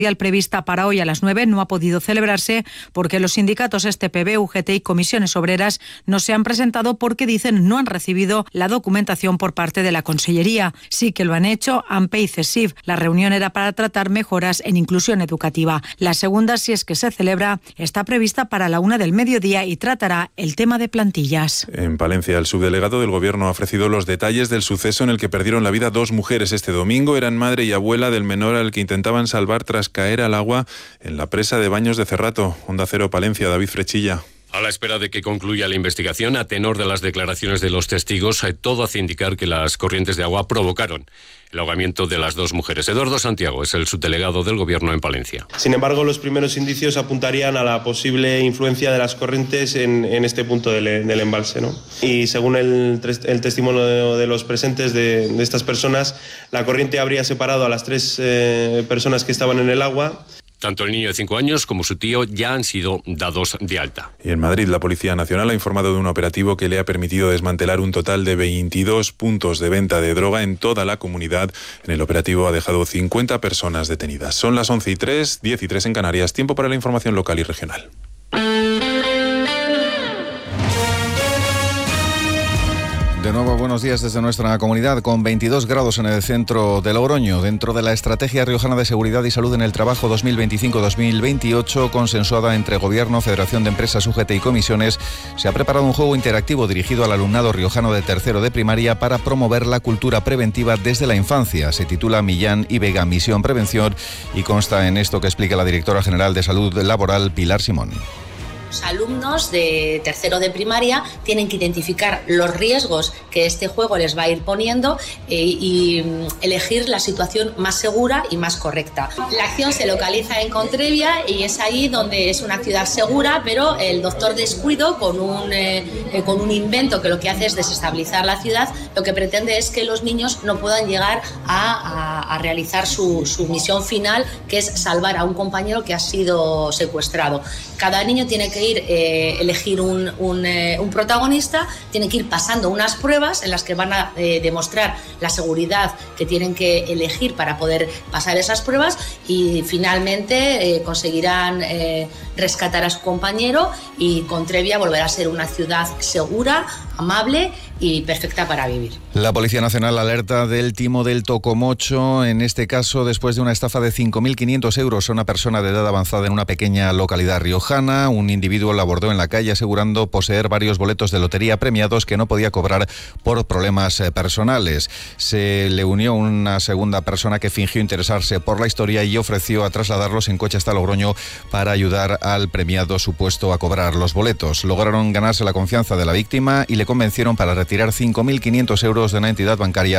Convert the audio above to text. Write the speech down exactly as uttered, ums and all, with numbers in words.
prevista para hoy a las nueve no ha podido celebrarse porque los sindicatos S T P B, U G T y Comisiones Obreras no se han presentado porque dicen no han recibido la documentación por parte de la Consellería. Sí que lo han hecho A M P y CESIF. La reunión era para tratar mejoras en inclusión educativa. La segunda, si es que se celebra, está prevista para la una del mediodía y tratará el tema de plantillas. En Palencia, el subdelegado del Gobierno ha ofrecido los detalles del suceso en el que perdieron la vida dos mujeres este domingo. Eran madre y abuela del menor al que intentaban salvar tras caer al agua en la presa de Baños de Cerrato. Onda Cero Palencia, David Frechilla. A la espera de que concluya la investigación, a tenor de las declaraciones de los testigos, todo hace indicar que las corrientes de agua provocaron el ahogamiento de las dos mujeres. Eduardo Santiago es el subdelegado del Gobierno en Palencia. Sin embargo, los primeros indicios apuntarían a la posible influencia de las corrientes en, en este punto del, del embalse, ¿no? Y según el, el testimonio de, de los presentes de, de estas personas, la corriente habría separado a las tres eh, personas que estaban en el agua. Tanto el niño de cinco años como su tío ya han sido dados de alta. Y en Madrid, la Policía Nacional ha informado de un operativo que le ha permitido desmantelar un total de veintidós puntos de venta de droga en toda la comunidad. En el operativo ha dejado cincuenta personas detenidas. Son las once y tres, diez y tres en Canarias. Tiempo para la información local y regional. De nuevo, buenos días desde nuestra comunidad, con veintidós grados en el centro de Logroño. Dentro de la Estrategia Riojana de Seguridad y Salud en el Trabajo dos mil veinticinco dos mil veintiocho, consensuada entre Gobierno, Federación de Empresas, U G T y Comisiones, se ha preparado un juego interactivo dirigido al alumnado riojano de tercero de primaria para promover la cultura preventiva desde la infancia. Se titula Millán y Vega, Misión Prevención, y consta en esto que explica la directora general de Salud Laboral, Pilar Simón. Los alumnos de tercero de primaria tienen que identificar los riesgos que este juego les va a ir poniendo eh, y elegir la situación más segura y más correcta. La acción se localiza en Contrevia y es ahí donde es una ciudad segura, pero el doctor Descuido, con un, eh, con un invento que lo que hace es desestabilizar la ciudad, lo que pretende es que los niños no puedan llegar a, a, a realizar su, su misión final, que es salvar a un compañero que ha sido secuestrado. Cada niño tiene que ir, eh, elegir un, un, eh, un protagonista, tiene que ir pasando unas pruebas en las que van a eh, demostrar la seguridad que tienen que elegir para poder pasar esas pruebas y finalmente eh, conseguirán eh, rescatar a su compañero y Contrevia volverá a ser una ciudad segura, amable y perfecta para vivir. La Policía Nacional alerta del timo del tocomocho, en este caso después de una estafa de cinco mil quinientos euros a una persona de edad avanzada en una pequeña localidad riojana. Un individuo la abordó en la calle asegurando poseer varios boletos de lotería premiados que no podía cobrar por problemas personales. Se le unió una segunda persona que fingió interesarse por la historia y ofreció a trasladarlos en coche hasta Logroño para ayudar al premiado supuesto a cobrar los boletos. Lograron ganarse la confianza de la víctima y le convencieron para retirar cinco mil quinientos euros de una entidad bancaria